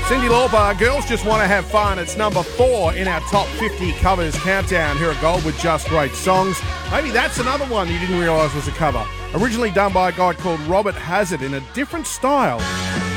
Cyndi Lauper, Girls Just Want to Have Fun. It's number 4 in our top 50 covers countdown here at Gold with Just Great Songs. Maybe that's another one you didn't realise was a cover. Originally done by a guy called Robert Hazard in a different style.